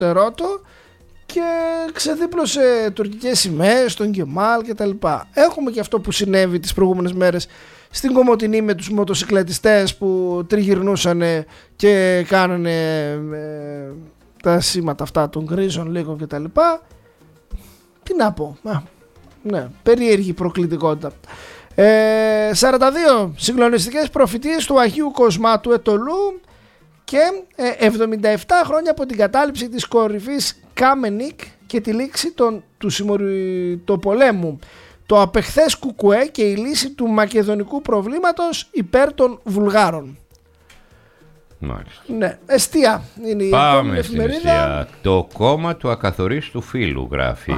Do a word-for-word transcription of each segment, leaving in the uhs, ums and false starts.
Ρώτο και ξεδίπλωσε τουρκικές σημαίες, τον Κεμάλ κτλ. Έχουμε και αυτό που συνέβη τις προηγούμενες μέρες στην Κομοτηνή με τους μοτοσυκλετιστές που τριγυρνούσαν και κάνανε ε, τα σήματα αυτά των γκρίζων λίγο κτλ. Τι να πω, Α, ναι, περίεργη προκλητικότητα. ε, σαράντα δύο συγκλονιστικές προφητείες του Αγίου Κοσμάτου Ετωλού και ε, εβδομήντα επτά χρόνια από την κατάληψη της κορυφής Κάμενικ και τη λήξη των, του συμμοριτοπολέμου, το απεχθές Κουκουέ και η λύση του μακεδονικού προβλήματος υπέρ των Βουλγάρων. Μάλιστα. Ναι, εστία είναι η Πάμε εφημερίδα. στην εστία. Το κόμμα του ακαθορίστου φύλου γράφει.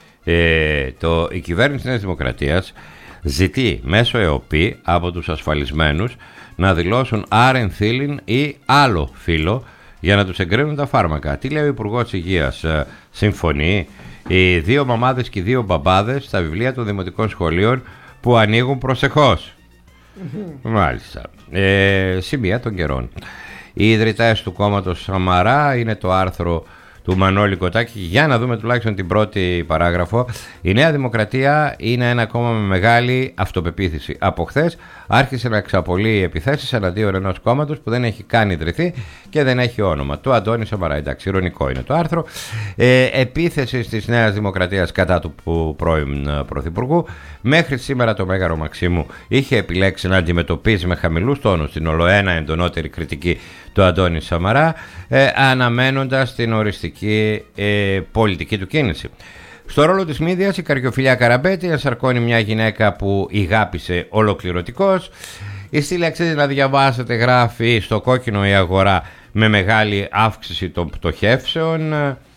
Ε, το, η κυβέρνηση της Νέας Δημοκρατίας ζητεί μέσω ΕΟΠΗ από τους ασφαλισμένους να δηλώσουν άρεν θήλυν ή άλλο φύλο για να τους εγκρίνουν τα φάρμακα. Τι λέει ο Υπουργός Υγείας? Ε, συμφωνεί? Οι δύο μαμάδες και οι δύο μπαμπάδες στα βιβλία των δημοτικών σχολείων που ανοίγουν προσεχώς. Mm-hmm. Μάλιστα. Ε, σημεία των καιρών. Οι ιδρυτές του κόμματος Σαμαρά είναι το άρθρο του Μανώλη Κοτάκη. Για να δούμε τουλάχιστον την πρώτη παράγραφο. Η Νέα Δημοκρατία είναι ένα κόμμα με μεγάλη αυτοπεποίθηση. Από χθες άρχισε να εξαπολύει επιθέσεις εναντίον ενός κόμματος που δεν έχει καν ιδρυθεί και δεν έχει όνομα. Το Αντώνη Σαμαρά. Εντάξει, ειρωνικό είναι το άρθρο. Ε, επίθεση της Νέας Δημοκρατίας κατά του πρώην Πρωθυπουργού. Μέχρι σήμερα το Μέγαρο Μαξίμου είχε επιλέξει να αντιμετωπίζει με χαμηλούς τόνους την ολοένα εντονότερη κριτική του Αντώνη Σαμαρά, ε, αναμένοντας την οριστική ε, πολιτική του κίνηση. Στο ρόλο της Μύδιας η Καριοφιλιά Καραμπέτη ενσαρκώνει μια γυναίκα που ηγάπησε ολοκληρωτικός. Η στήλη αξίζει να διαβάσετε, γράφει στο κόκκινο η αγορά με μεγάλη αύξηση των πτωχεύσεων.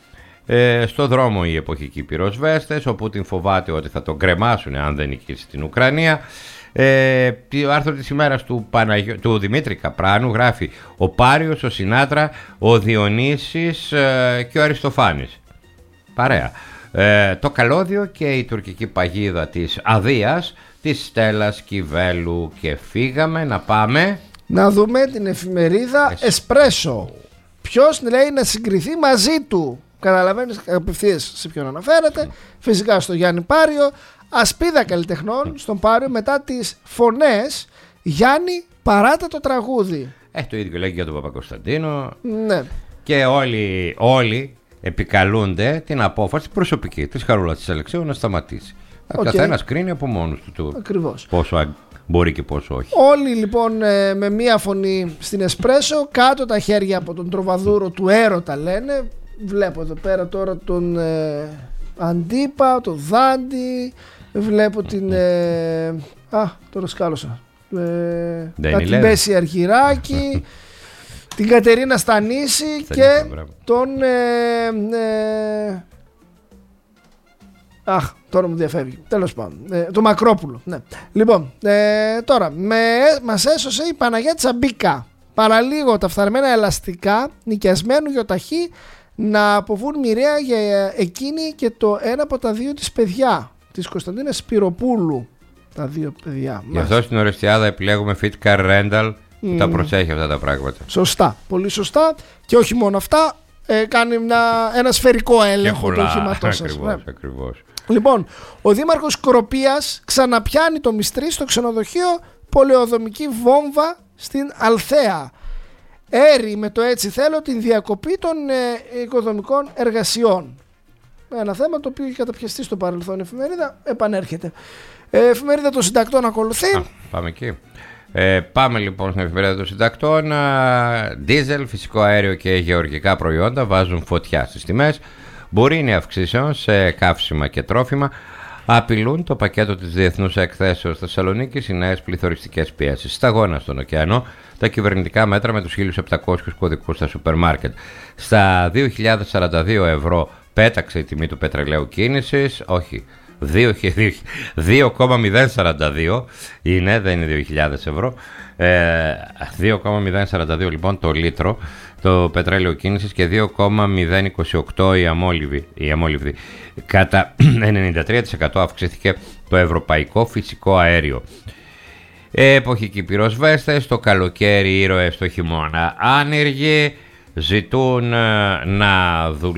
Ε, στο δρόμο οι εποχικοί πυροσβέστες, ο Πούτιν φοβάται ότι θα τον κρεμάσουν αν δεν νικήσει την Ουκρανία. Ε, το άρθρο της ημέρας του, Παναγιο... του Δημήτρη Καπράνου γράφει ο Πάριος, ο Σινάτρα, ο Διονύσης ε, και ο Αριστοφάνης. Παρέα. Ε, το καλώδιο και η τουρκική παγίδα της Αδείας, της Στέλλας Κιβέλου. Και φύγαμε να πάμε να δούμε την εφημερίδα Εσπρέσο. Ποιος λέει να συγκριθεί μαζί του? Καταλαβαίνεις απευθείας σε ποιον αναφέρεται. Φυσικά στο Γιάννη Πάριο. Ασπίδα καλλιτεχνών στον Πάριο μετά τις φωνές Γιάννη παράτα το τραγούδι. Ε, το ίδιο λέγει για τον Παπακοσταντίνο. Ναι. Και όλοι, όλοι επικαλούνται την απόφαση προσωπική της Χαρούλας της Αλεξίου να σταματήσει. Okay. Καθένας κρίνει από μόνος του το Ακριβώς. πόσο μπορεί και πόσο όχι. Όλοι λοιπόν με μία φωνή στην Εσπρέσο, κάτω τα χέρια από τον τροβαδούρο του έρωτα λένε. Βλέπω εδώ πέρα τώρα τον ε, Αντίπα, τον Δάντη. Βλέπω την ε, α, τώρα σκάλωσα ε, την Μπέση Αρχιράκη, την Κατερίνα Στανίση και τον ε, ε, αχ, τώρα μου διαφεύγει, τέλος πάντων, ε, το Μακρόπουλο, ναι. Λοιπόν, ε, τώρα με, μας έσωσε η Παναγιά Τσαμπίκα. Παραλίγο τα φθαρμένα ελαστικά νοικιασμένου γιοταχή να αποβούν μοιραία για εκείνη και το ένα από τα δύο της παιδιά, της Κωνσταντίνας Σπυροπούλου. Τα δύο παιδιά. Γι' αυτό στην Ορεστιάδα επιλέγουμε Fit Car Rental που mm. τα προσέχει αυτά τα πράγματα. Σωστά, πολύ σωστά. Και όχι μόνο αυτά, ε, κάνει ένα, ένα σφαιρικό έλεγχο του οχήματός σας. Ακριβώς, ναι. ακριβώς. Λοιπόν, ο Δήμαρχος Σκοροπίας ξαναπιάνει το μυστρί στο ξενοδοχείο πολεοδομική βόμβα στην Αλθέα. Έρει με το έτσι θέλω την διακοπή των ε, οικοδομικών εργασιών. Ένα θέμα το οποίο έχει καταπιαστεί στο παρελθόν η εφημερίδα, επανέρχεται. Ε, εφημερίδα των συντακτών ακολουθεί. Α, πάμε εκεί. Ε, πάμε λοιπόν στην εφημερίδα των συντακτών. Δίζελ, φυσικό αέριο και γεωργικά προϊόντα βάζουν φωτιά στις τιμές. Μπορίνη αυξήσεων σε καύσιμα και τρόφιμα. Απειλούν το πακέτο της Διεθνούς Εκθέσεως Θεσσαλονίκης οι νέες πληθωριστικές πιέσεις. Σταγόνα στον ωκεανό τα κυβερνητικά μέτρα με τους χίλιους επτακόσιους κωδικούς στα σούπερ μάρκετ. Στα δύο χιλιάδες σαράντα δύο ευρώ πέταξε η τιμή του πετρελαίου κίνησης. Όχι, δύο κόμμα μηδέν σαράντα δύο είναι, δεν είναι δύο χιλιάδες ευρώ. ε, δύο κόμμα μηδέν σαράντα δύο λοιπόν το λίτρο το πετρέλαιο κίνησης και δύο κόμμα μηδέν είκοσι οκτώ η αμόλυβη, η αμόλυβη. Κατά ενενήντα τρία τοις εκατό αυξήθηκε το ευρωπαϊκό φυσικό αέριο. Εποχικοί πυροσβέστες, το καλοκαίρι ήρωες, το χειμώνα άνεργοι, ζητούν να δουλεύουν